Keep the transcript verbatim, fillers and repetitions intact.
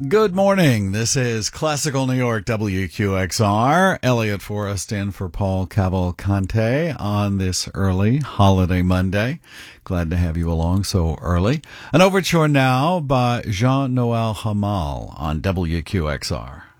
Good morning. This is Classical New York W Q X R. Elliot Forrest in for Paul Cavalcante on this early holiday Monday. Glad to have you along so early. An overture now by Jean-Noel Hamal on W Q X R.